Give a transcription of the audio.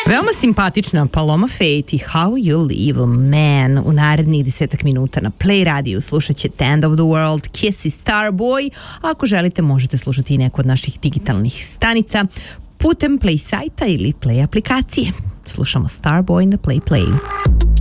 Veoma simpatična Paloma Faith i How You Leave Man. U narednih 10 minuta na Play radiju slušat ćete End of the World, Kiss i Starboy. A ako želite možete slušati i neku od naših digitalnih stanica putem Play sajta ili Play aplikacije. Slušamo Starboy na Play Playu.